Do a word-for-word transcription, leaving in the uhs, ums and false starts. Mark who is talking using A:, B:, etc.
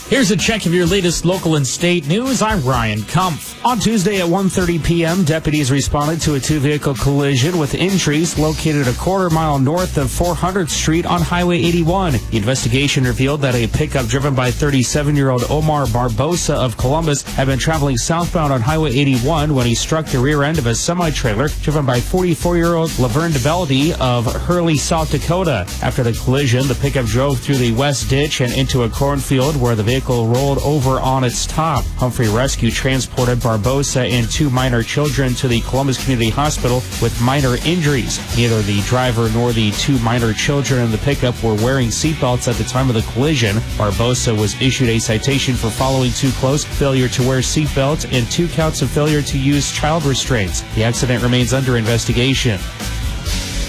A: Here's a check of your latest local and state news. I'm Ryan Kumpf. On Tuesday at one thirty p.m., deputies responded to a two-vehicle collision with injuries located a quarter mile north of four hundredth Street on Highway eighty-one. The investigation revealed that a pickup driven by thirty-seven-year-old Omar Barbosa of Columbus had been traveling southbound on Highway eighty-one when he struck the rear end of a semi-trailer driven by forty-four-year-old Laverne DeBelledy of Hurley, South Dakota. After the collision, the pickup drove through the west ditch and into a cornfield where the vehicle vehicle rolled over on its top. Humphrey Rescue transported Barbosa and two minor children to the Columbus Community Hospital with minor injuries. Neither the driver nor the two minor children in the pickup were wearing seatbelts at the time of the collision. Barbosa was issued a citation for following too close, failure to wear seatbelts, and two counts of failure to use child restraints. The accident remains under investigation.